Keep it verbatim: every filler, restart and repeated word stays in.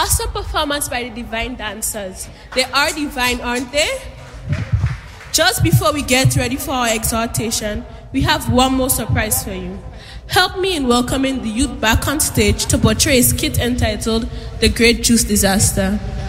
Awesome performance by the Divine Dancers. They are divine, aren't they? Just before we get ready for our exhortation, we have one more surprise for you. Help me in welcoming the youth back on stage to portray a skit entitled The Great Juice Disaster.